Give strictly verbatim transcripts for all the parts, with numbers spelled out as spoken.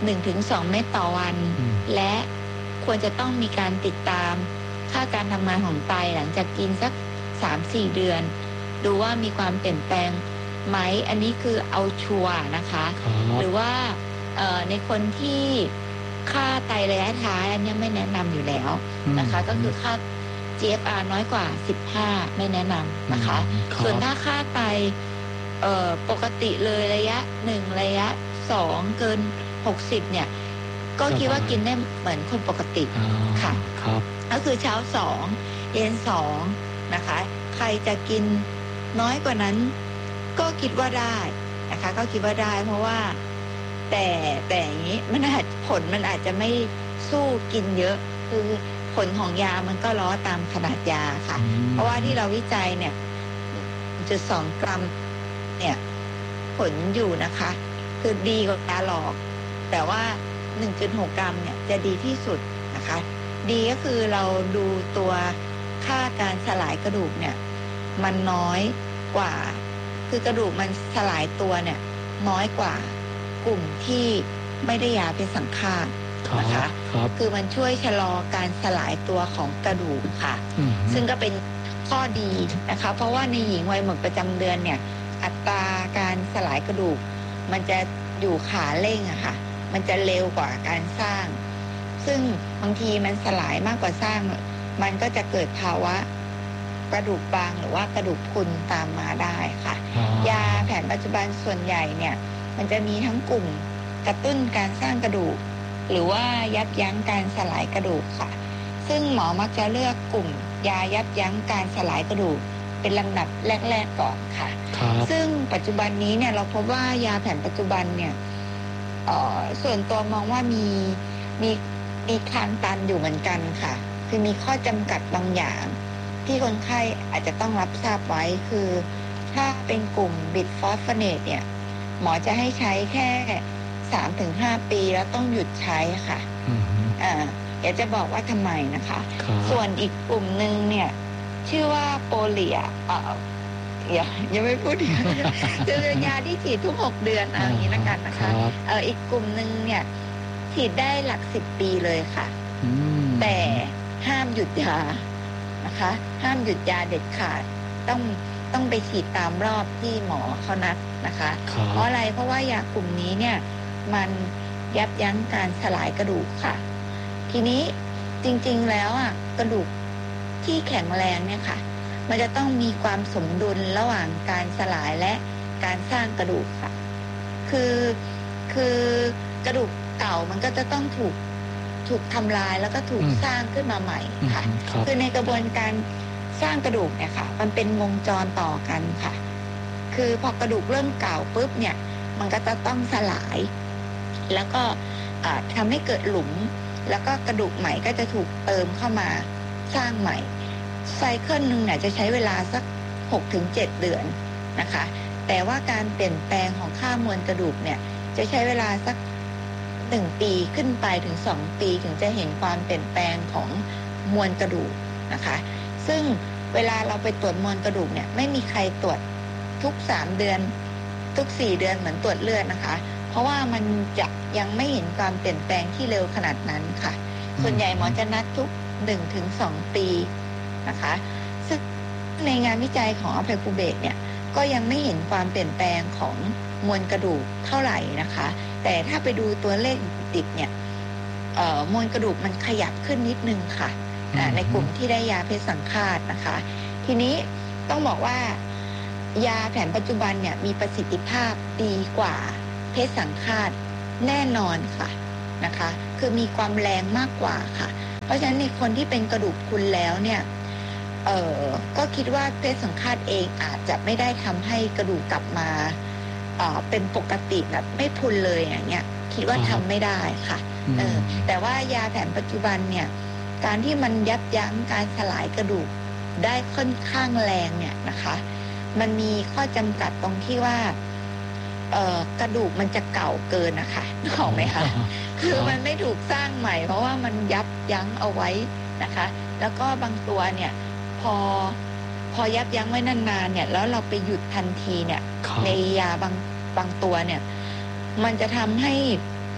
หนึ่งถึงสอง เม็ดต่อวันและควรจะต้องมีการติดตามค่าการทำงานของไตหลังจากกินสัก สามถึงสี่ เดือนดูว่ามีความเปลี่ยนแปลงไหมอันนี้คือเอาชัวร์นะคะหรือว่าในคนที่ค่าไตระยะท้ายอันนี้ไม่แนะนำอยู่แล้วนะคะก็คือค่า จี เอฟ อาร์ น้อยกว่าสิบห้าไม่แนะนำนะคะส่วนถ้าค่าไตปกติเลยระยะหนึ่งระยะสองเกินหกสิบเนี่ยก็คิดว่ากินได้เหมือนคนปกติค่ะก็คือเช้าสองเย็นสองนะคะใครจะกินน้อยกว่านั้นก็คิดว่าได้นะคะก็คิดว่าได้เพราะว่าแต่แต่อย่างนี้มันอาจผลมันอาจจะไม่สู้กินเยอะคือผลของยามันก็ล้อตามขนาดยาค่ะเพราะว่าที่เราวิจัยเนี่ยจุดสองกรัมเนี่ยผลอยู่นะคะคือดีกว่ายาหลอกแต่ว่า หนึ่งจุดหก กรัมเนี่ยจะดีที่สุดนะคะดีก็คือเราดูตัวค่าการสลายกระดูกเนี่ยมันน้อยกว่าคือกระดูกมันสลายตัวเนี่ยน้อยกว่ากลุ่มที่ไม่ได้ยาเป็นสังฆาตนะคะคือมันช่วยชะลอการสลายตัวของกระดูกค่ะซึ่งก็เป็นข้อดีนะคะเพราะว่าในหญิงวัยหมดประจำเดือนเนี่ยอัตราการสลายกระดูกมันจะอยู่ขาเร่งอะค่ะมันจะเร็วกว่าการสร้างซึ่งบางทีมันสลายมากกว่าสร้างมันก็จะเกิดภาวะกระดูกบางหรือว่ากระดูกพรุนตามมาได้ค่ะยาแผนปัจจุบันส่วนใหญ่เนี่ยมันจะมีทั้งกลุ่มกระตุ้นการสร้างกระดูกหรือว่ายับยั้งการสลายกระดูกค่ะซึ่งหมอมักจะเลือกกลุ่มยายับยั้งการสลายกระดูกเป็นลำดับแรกๆก่อนค่ะซึ่งปัจจุบันนี้เนี่ยเราพบว่ายาแผนปัจจุบันเนี่ยส่วนตัวมองว่ามีมีมีทางตันอยู่เหมือนกันค่ะคือมีข้อจำกัดบางอย่างที่คนไข้อาจจะต้องรับทราบไว้คือถ้าเป็นกลุ่มบิดฟอสฟอเนตเนี่ยหมอจะให้ใช้แค่ สามถึงห้า ปีแล้วต้องหยุดใช้ค่ะอ่าอยากจะบอกว่าทำไมนะคะส่วนอีกกลุ่มนึงเนี่ยชื่อว่าโปเลียเอ่ออย่ายังไม่พูดจะเป็นยาที่ฉีดทุกหกเดือนเอาอย่างนี้แล้วกันนะคะเอ่ออีกกลุ่มนึงเนี่ยฉีดได้หลักสิบปีเลยค่ะแต่ห้ามหยุดยานะคะห้ามหยุดยาเด็ดขาดต้องต้องไปฉีดตามรอบที่หมอเขานัดนะคะเพราะอะไรเพราะว่ายากลุ่มนี้เนี่ยมันยับยั้งการสลายกระดูกค่ะทีนี้จริงๆแล้วอ่ะกระดูกที่แข็งแรงเนี่ยค่ะมันจะต้องมีความสมดุลระหว่างการสลายและการสร้างกระดูกค่ะคือคือกระดูกเก่ามันก็จะต้องถูกถูกทำลายแล้วก็ถูกสร้างขึ้นมาใหม่ค่ะคือในกระบวนการสร้างกระดูกเนี่ยค่ะมันเป็นวงจรต่อกันค่ะคือพอกระดูกเริ่มเก่าปุ๊บเนี่ยมันก็จะต้องสลายแล้วก็ทำให้เกิดหลุมแล้วก็กระดูกใหม่ก็จะถูกเติมเข้ามาสร้างใหม่ไซเคิลนึงเนี่ยจะใช้เวลาสัก หกถึงเจ็ด เดือนนะคะแต่ว่าการเปลี่ยนแปลงของค่ามวลกระดูกเนี่ยจะใช้เวลาสักหนึ่งปีขึ้นไปถึงสองปีถึงจะเห็นความเปลี่ยนแปลงของมวลกระดูกนะคะซึ่งเวลาเราไปตรวจมวลกระดูกเนี่ยไม่มีใครตรวจทุกสามเดือนทุกสี่เดือนเหมือนตรวจเลือดนะคะเพราะว่ามันจะยังไม่เห็นความเปลี่ยนแปลงที่เร็วขนาดนั้นค่ะส่วนใหญ่หมอจะนัดทุก หนึ่งถึงสอง ปีนะคะซึ่งในงานวิจัยของอัลไพคูเบตเนี่ยก็ยังไม่เห็นความเปลี่ยนแปลงของมวลกระดูกเท่าไหร่นะคะแต่ถ้าไปดูตัวเลขดิบเนี่ยมวลกระดูกมันขยับขึ้นนิดนึงค่ะในกลุ่มที่ได้ยาเพศสังฆาตนะคะทีนี้ต้องบอกว่ายาแผนปัจจุบันเนี่ยมีประสิทธิภาพดีกว่าเพศสังฆาตแน่นอนค่ะนะคะคือมีความแรงมากกว่าค่ะเพราะฉะนั้นในคนที่เป็นกระดูกพรุนแล้วเนี่ยเอ่อก็คิดว่าเพศสังฆาตเองอาจจะไม่ได้ทำให้กระดูกกลับมาเอ่อเป็นปกติแบบไม่พรุนเลยอย่างเงี้ยคิดว่าทำไม่ได้ค่ะเออแต่ว่ายาแผนปัจจุบันเนี่ยการที่มันยับยั้งการสลายกระดูกได้ค่อนข้างแรงเนี่ยนะคะมันมีข้อจำกัดตรงที่ว่าเอ่อกระดูกมันจะเก่าเกินนะคะนึกออกไหมคะคือมันไม่ถูกสร้างใหม่เพราะว่ามันยับยั้งเอาไว้นะคะแล้วก็บางตัวเนี่ยพอพอยับยั้งไว้นานๆเนี่ยแล้วเราไปหยุดทันทีเนี่ยในยาบางบางตัวเนี่ยมันจะทำให้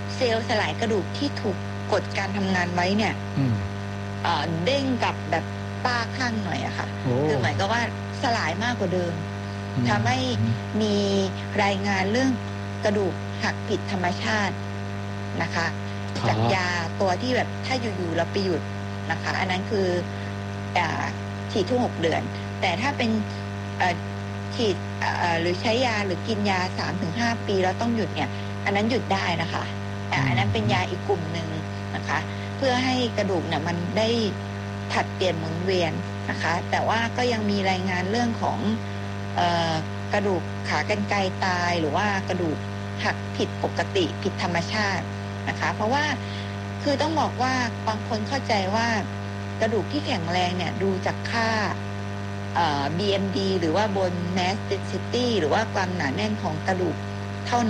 เซลล์สลายกระดูกที่ถูกกดการทำงานไว้เนี่ยเด้งกลับแบบป้าข้างหน่อยอะค่ะคือหมายก็ว่าสลายมากกว่าเดิมทำให้มีรายงานเรื่องกระดูกหักผิดธรรมชาตินะคะจากยาตัวที่แบบถ้าอยู่ๆเราไปหยุดนะคะอันนั้นคือฉีดทุกหกเดือนแต่ถ้าเป็นฉีดหรือใช้ยาหรือกินยา สามถึงห้า ปีแล้วต้องหยุดเนี่ยอันนั้นหยุดได้นะคะแต่อันนั้นเป็นยาอีกกลุ่มหนึ่งนะคะเพื่อให้กระดูกเนี่ยมันได้ผัดเปลี่ยนหมุนเวียนนะคะแต่ว่าก็ยังมีรายงานเรื่องของเอ่อกระดูกขากรรไกรตายหรือว่ากระดูกหักผิดปกติผิดธรรมชาตินะคะเพราะว่าคือต้องบอกว่าบางคนเข้าใจว่ากระดูกที่แข็งแรงเนี่ยดูจากค่าเอ่อ บี เอ็ม ดี หรือว่าบน mass density หรือว่าความหนาแน่นของกระดูกเท่า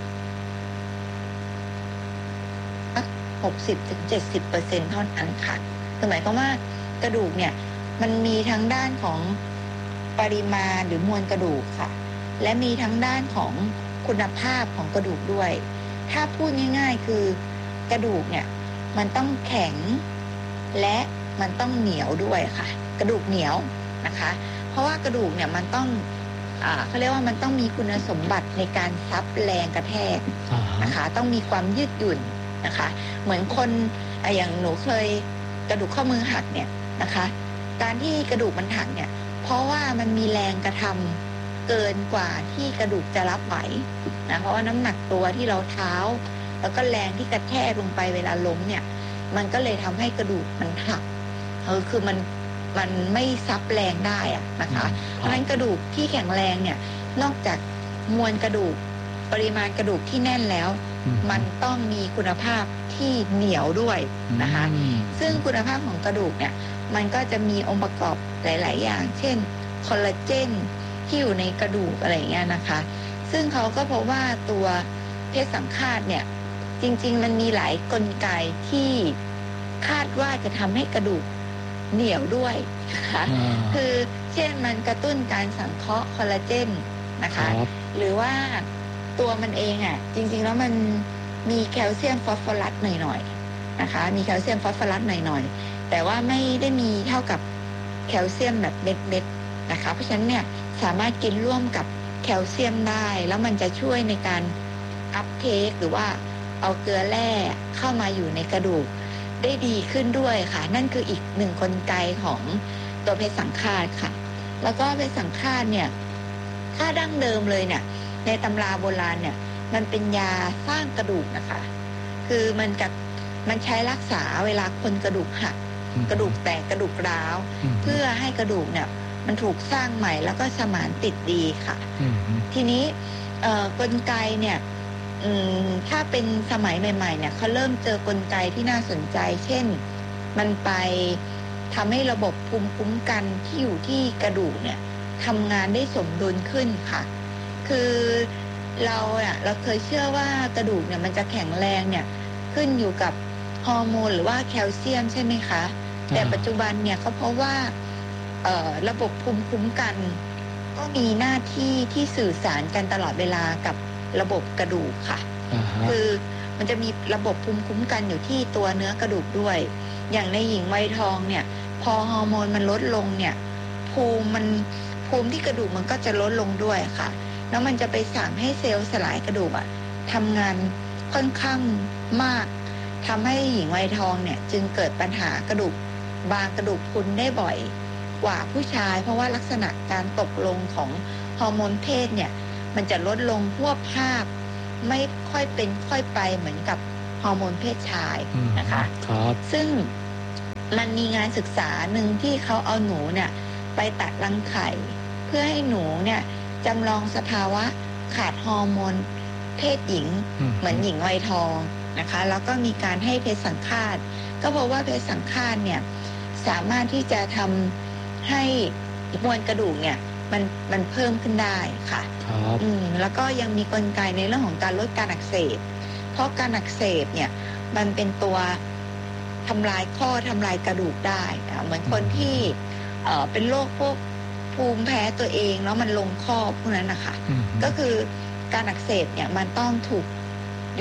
หกสิบถึงเจ็ดสิบเปอร์เซ็นต์ เท่านั้นค่ะหมายความว่ากระดูกเนี่ยมันมีทั้งด้านของปริมาณหรือมวลกระดูกค่ะและมีทั้งด้านของคุณภาพของกระดูกด้วยถ้าพูดง่ายๆคือกระดูกเนี่ยมันต้องแข็งและมันต้องเหนียวด้วยค่ะกระดูกเหนียวนะคะเพราะว่ากระดูกเนี่ยมันต้องอ่าเขาเรียกว่ามันต้องมีคุณสมบัติในการซับแรงกระแทกนะคะต้องมีความยืดหยุ่นนะคะเหมือนคนอย่างหนูเคยกระดูกข้อมือหักเนี่ยนะคะการที่กระดูกมันหักเนี่ยเพราะว่ามันมีแรงกระทำเกินกว่าที่กระดูกจะรับไหวนะเพราะว่าน้ำหนักตัวที่เราเท้าแล้วก็แรงที่กระแทกลงไปเวลาล้มเนี่ยมันก็เลยทำให้กระดูกมันหักเออคือมันมันไม่ซับแรงได้อะนะคะเพราะฉะนั้นกระดูกที่แข็งแรงเนี่ยนอกจากมวลกระดูกปริมาณกระดูกที่แน่นแล้วมันต้องมีคุณภาพที่เหนียวด้วยนะคะซึ่งคุณภาพของกระดูกเนี่ยมันก็จะมีองค์ประกอบหลายๆอย่างเช่นคอลลาเจนที่อยู่ในกระดูกอะไรอย่างเงี้ยนะคะซึ่งเขาก็พบว่าตัวเพศสังฆาตเนี่ยจริงๆมันมีหลายกลไกที่คาดว่าจะทำให้กระดูกเหนียวด้วยนะคะคือเช่นมันกระตุ้นการสังเคราะห์คอลลาเจนนะคะหรือว่าตัวมันเองอ่ะจริงๆแล้วมันมีแคลเซียมฟอสฟอรัสหน่อยๆนะคะมีแคลเซียมฟอสฟอรัสหน่อยๆแต่ว่าไม่ได้มีเท่ากับแคลเซียมแบบเม็ดๆนะคะเพราะฉะนั้นเนี่ยสามารถกินร่วมกับแคลเซียมได้แล้วมันจะช่วยในการอัพเทคหรือว่าเอาเกลือแร่เข้ามาอยู่ในกระดูกได้ดีขึ้นด้วยค่ะนั่นคืออีกหนึ่งกลไกของตัวเพศสังฆาตค่ะแล้วก็เพศสังฆาตเนี่ยถ้าดั้งเดิมเลยเนี่ยในตำราโบราณเนี่ยมันเป็นยาสร้างกระดูกนะคะคือมันกับมันใช้รักษาเวลาคนกระดูกหักกระดูกแตกกระดูกร้าวเพื่อให้กระดูกเนี่ยมันถูกสร้างใหม่แล้วก็สมานติดดีค่ะทีนี้กลไกเนี่ยถ้าเป็นสมัยใหม่ๆเนี่ยเขาเริ่มเจอกลไกที่น่าสนใจเช่นมันไปทำให้ระบบภูมิคุ้มกันที่อยู่ที่กระดูกเนี่ยทำงานได้สมดุลขึ้นค่ะคือเราอะเราเคยเชื่อว่ากระดูกเนี่ยมันจะแข็งแรงเนี่ยขึ้นอยู่กับฮอร์โมนหรือว่าแคลเซียมใช่ไหมคะแต่ปัจจุบันเนี่ยเขาพบว่าระบบภูมิคุ้มกันก็มีหน้าที่ที่สื่อสารกันตลอดเวลากับระบบกระดูกค่ะ uh-huh. คือมันจะมีระบบภูมิคุ้มกันอยู่ที่ตัวเนื้อกระดูกด้วยอย่างในหญิงวัยทองเนี่ยพอฮอร์โมนมันลดลงเนี่ยภูมิมันภูมิที่กระดูกมันก็จะลดลงด้วยค่ะแล้วมันจะไปสั่งให้เซลล์สลายกระดูกอะทำงานค่อนข้างมากทำให้หญิงวัยทองเนี่ยจึงเกิดปัญหากระดูกบางกระดูกพรุนได้บ่อยกว่าผู้ชายเพราะว่าลักษณะการตกลงของฮอร์โมนเพศเนี่ยมันจะลดลงทั่วภาพไม่ค่อยเป็นค่อยไปเหมือนกับฮอร์โมนเพศชายนะคะซึ่งมันมีงานศึกษาหนึ่งที่เขาเอาหนูเนี่ยไปตัดรังไข่เพื่อให้หนูเนี่ยจำลองสภาวะขาดฮอร์โมนเพศหญิงเหมือนหญิงวัยทองนะคะแล้วก็มีการให้เพศสังฆาตก็เพราะว่าเพศสังฆาตเนี่ยสามารถที่จะทำให้มวลกระดูกเนี่ยมันมันเพิ่มขึ้นได้ค่ะอืมแล้วก็ยังมีกลไกในเรื่องของการลดการอักเสบเพราะการอักเสบเนี่ยมันเป็นตัวทำลายข้อทำลายกระดูกได้เหมือนคนที่เอ่อเป็นโรคพวกภูมิแพ้ตัวเองแล้วมันลงข้อพวกนั้นนะคะก็คือการอักเสบเนี่ยมันต้องถูกหยุดถู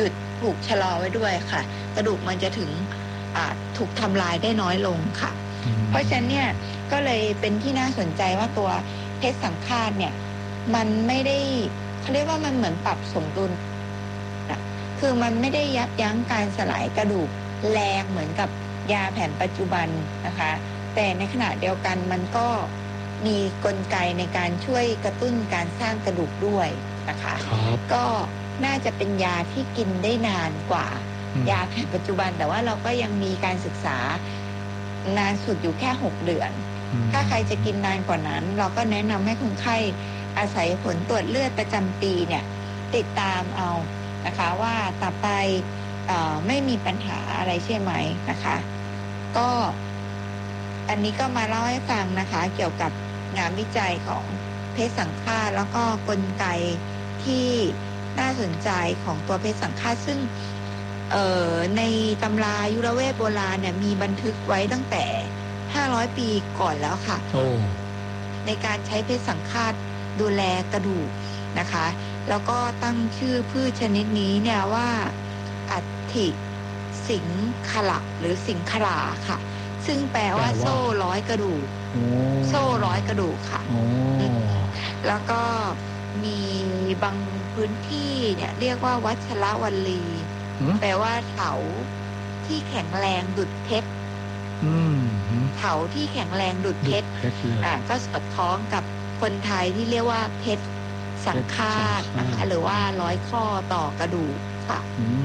ถูกชะลอไว้ด้วยค่ะกระดูกมันจะถึงถูกทำลายได้น้อยลงค่ะเพราะฉะนั้นเนี่ยก็เลยเป็นที่น่าสนใจว่าตัวเพชรสังฆาตเนี่ยมันไม่ได้เขาเรียกว่ามันเหมือนปรับสมดุลคือมันไม่ได้ยับยั้งการสลายกระดูกแรงเหมือนกับยาแผนปัจจุบันนะคะแต่ในขณะเดียวกันมันก็มีกลไกในการช่วยกระตุ้นการสร้างกระดูกด้วยนะคะก็น่าจะเป็นยาที่กินได้นานกว่ายาแผนปัจจุบันแต่ว่าเราก็ยังมีการศึกษานานสุดอยู่แค่หกเดือนถ้าใครจะกินนานกว่านั้นเราก็แนะนำให้คนไข้อาศัยผลตรวจเลือดประจำปีเนี่ยติดตามเอานะคะว่าต่อไปไม่มีปัญหาอะไรใช่ไหมนะคะก็อันนี้ก็มาเล่าให้ฟังนะคะเกี่ยวกับงานวิจัยของเพชรสังฆาตแล้วก็กลไกที่น่าสนใจของตัวเพชรสังฆาตซึ่งในตำรายุรเวทโบราณเนี่ยมีบันทึกไว้ตั้งแต่ห้าร้อยปีก่อนแล้วค่ะ oh. ในการใช้เพชรสังฆาตดูแลกระดูกนะคะแล้วก็ตั้งชื่อพืชชนิดนี้เนี่ยว่าอัฐิสิงขละหรือสิงขลาค่ะซึ่งแปลว่าโซ่ร้อยกระดูก oh. โซ่ร้อยกระดูกค่ะ oh. แล้วก็มีบางพื้นที่เนี่ยเรียกว่าวัชรวลีแปลว่าเถาที่แข็งแรงดุจเพชรเถาที่แข็งแรงดุจเพชรอ่าก็สอดคล้องกับคนไทยที่เรียกว่าเพชรสังฆาตนะคะหรือว่าร้อยข้อต่อกระดูกค่ะ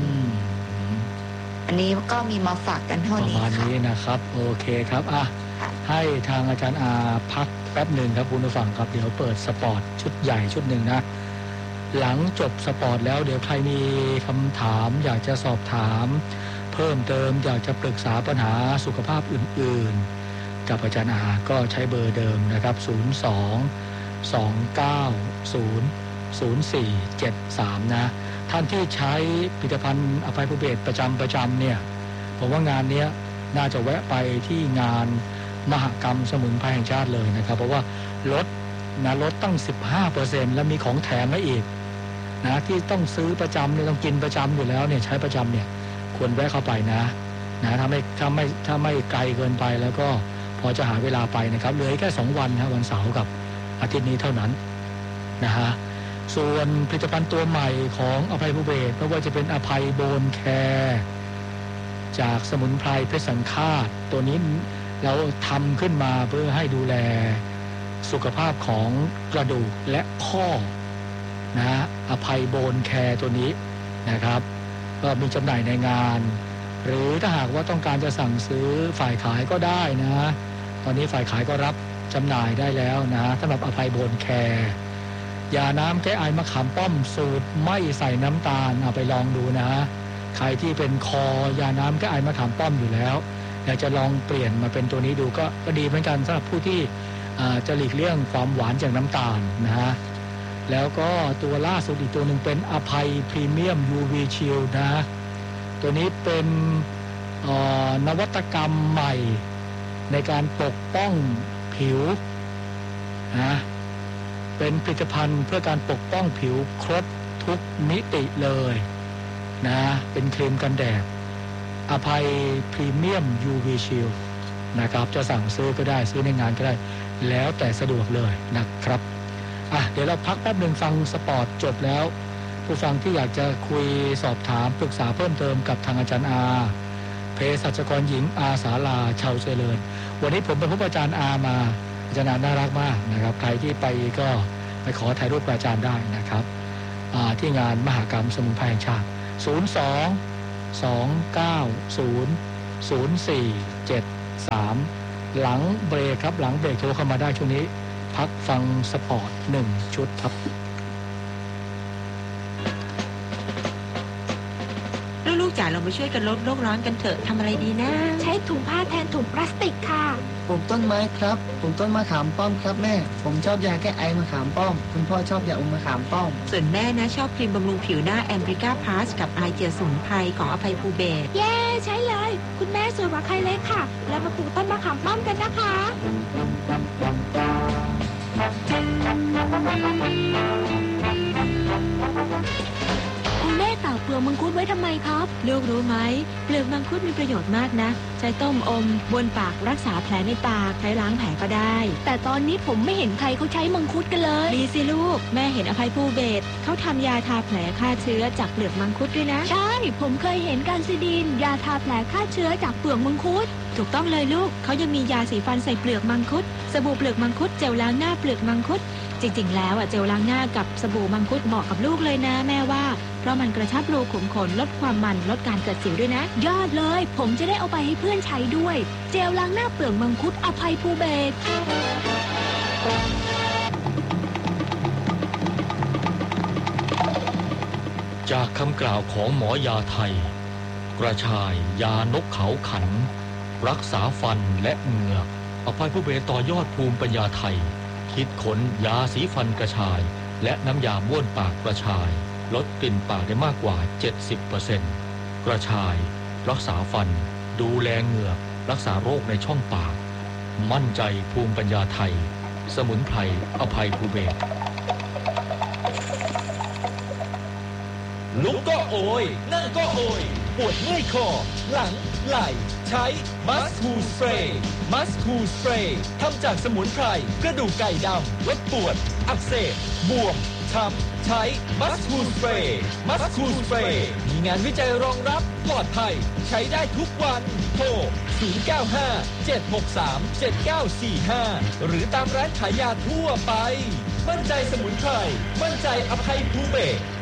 อันนี้ก็มีมาฝากกันเท่านี้ค่ะประมาณนี้นะครับโอเคครับอ่ะให้ทางอาจารย์อาพักแป๊บหนึ่งครับคุณผู้ฟังครับเดี๋ยวเปิดสปอร์ตชุดใหญ่ชุดหนึ่งนะหลังจบสปอร์ตแล้วเดี๋ยวใครมีคำถามอยากจะสอบถามเพิ่มเติมอยากจะปรึกษาปัญหาสุขภาพอื่นๆกับอาจารย์อาก็ใช้เบอร์เดิมนะครับศูนย์ สอง สอง เก้า ศูนย์ ศูนย์ สี่ เจ็ด สามนะท่านที่ใช้ผลิตภัณฑ์อภัยภูเบศรประจำประจำเนี่ยผมว่างานนี้น่าจะแวะไปที่งานมหกรรมสมุนไพรแห่งชาติเลยนะครับเพราะว่าลดนะลดตั้ง สิบห้าเปอร์เซ็นต์ แล้วมีของแถมมาอีกนะที่ต้องซื้อประจำเนี่ยต้องกินประจำอยู่แล้วเนี่ยใช้ประจำเนี่ยควรแวะเข้าไปนะนะถ้าไม่ถ้าไม่ถ้าไม่ไกลเกินไปแล้วก็พอจะหาเวลาไปนะครับเหลือแค่สองวันนะวันเสาร์กับอาทิตย์นี้เท่านั้นนะฮะส่วนผลิตภัณฑ์ตัวใหม่ของอภัยภูเบศรไม่ว่าจะเป็นอภัยโบนแคร์จากสมุนไพรเพชรสังฆาตตัวนี้เราทำขึ้นมาเพื่อให้ดูแลสุขภาพของกระดูกและข้อนะอภัยโบนแคร์ตัวนี้นะครับก็มีจำหน่ายในงานหรือถ้าหากว่าต้องการจะสั่งซื้อฝ่ายขายก็ได้นะตอนนี้ฝ่ายขายก็รับจำหน่ายได้แล้วนะสำหรับอภัยโบนแคร์ยาน้ำแก้ไอมะขามป้อมสูตรไม่ใส่น้ำตาลเอาไปลองดูนะใครที่เป็นคอยาน้ำแก้ไอมะขามป้อมอยู่แล้วอยากจะลองเปลี่ยนมาเป็นตัวนี้ดูก็ก็ดีเหมือนกันสำหรับผู้ที่จะหลีกเลี่ยงความหวานจากน้ำตาลนะฮะแล้วก็ตัวล่าสุดอีกตัวหนึ่งเป็นอภัยพรีเมียม ยู วี Shield นะตัวนี้เป็นนวัตกรรมใหม่ในการปกป้องผิวนะเป็นผลิตภัณฑ์เพื่อการปกป้องผิวครบทุกมิติเลยนะเป็นครีมกันแดดอภัยพรีเมียม ยู วี Shield นะครับจะสั่งซื้อก็ได้ซื้อในงานก็ได้แล้วแต่สะดวกเลยนะครับอ่ะเดี๋ยวเราพักแป๊บหนึ่งฟังสปอร์ตจบแล้วผู้ฟังที่อยากจะคุยสอบถามปรึกษาเพิ่มเติมกับทางอาจารย์อาเภสัชกรหญิงอาสาลาชาวเจริญวันนี้ผมไปพบอาจารย์อามาอาจารย์อาน่ารักมากนะครับใครที่ไปก็ไปขอถ่ายรูปกับอาจารย์ได้นะครับที่งานมหกรรมสมุนไพรแห่งชาติศูนย์ สอง สอง เก้า ศูนย์ ศูนย์ สี่ เจ็ด สามหลังเบรกครับหลังเบรกโทรเข้ามาได้ช่วงนี้พักฟังสปอร์ตหนึ่งชุดครับลูกๆจ๋าเรามาช่วยกันลดโลกร้อนกันเถอะทำอะไรดีนะใช้ถุงผ้าแทนถุงพลาสติกค่ะปลูกต้นไม้ครับปลูกต้นมะขามป้อมครับแม่ผมชอบยาแก้ไอมะขามป้อมคุณพ่อชอบยาอมมะขามป้อมส่วนแม่นะชอบครีมบำรุงผิวหน้าแอมริกาพลัสกับไอเจียสมุนไพรของอภัยภูเบศรเย้ใช้เลยคุณแม่สวยกว่าใครเลยค่ะแล้วมาปลูกต้นมะขามป้อมกันนะคะคุณแม่เต่าเปลือกมังคุดไว้ทำไมครับลูกรู้ไหมเปลือกมังคุดมีประโยชน์มากนะใช้ต้มอมบนปากรักษาแผลในปากใช้ล้างแผลก็ได้แต่ตอนนี้ผมไม่เห็นใครเขาใช้มังคุดกันเลยดีสิลูกแม่เห็นอภัยภูเบศรเขาทำยาทาแผลฆ่าเชื้อจากเปลือกมังคุดด้วยนะใช่ผมเคยเห็นการซิดีนยาทาแผลฆ่าเชื้อจากเปลือกมังคุดถูกต้องเลยลูกเขายังมียาสีฟันใส่เปลือกมังคุดสบู่เปลือกมังคุดเจลล้างหน้าเปลือกมังคุดจริงๆแล้วอ่ะเจลล้างหน้ากับสบู่มังคุดเหมาะกับลูกเลยนะแม่ว่าเพราะมันกระชับรูขุมขนลดความมันลดการเกิดสิวด้วยนะยอดเลยผมจะได้เอาไปให้เพื่อนใช้ด้วยเจลล้างหน้าเปลือกมังคุดอภัยภูเบศรจากคำกล่าวของหมอยาไทยกระชายยานกเขาขันรักษาฟันและเหงือกอภัยภูเบศรต่อยอดภูมิปัญญาไทยคิดค้นยาสีฟันกระชายและน้ำยาบ้วนปากกระชายลดกลิ่นปากได้มากกว่า เจ็ดสิบเปอร์เซ็นต์ กระชายรักษาฟันดูแลเหงือกรักษาโรคในช่องปากมั่นใจภูมิปัญญาไทยสมุนไพรอภัยภูเบศรลุกก็โอยนั่งก็โอยปวดเมื่อยคอหลังไหล่ใช้มัสคูสเปรย์มัสคูสเปรย์ทำจากสมุนไพรกระดูกไก่ดำลดปวดอักเสบบวมช้ำใช้มัสคูสเปรย์มัสคูสเปรย์มีงานวิจัยรองรับปลอดภัยใช้ได้ทุกวันโทรศูนย์ เก้า ห้า เจ็ด หก สาม เจ็ด เก้า สี่ ห้าหรือตามร้านขายยาทั่วไปมั่นใจสมุนไพรมั่นใจอภัยภูเบศร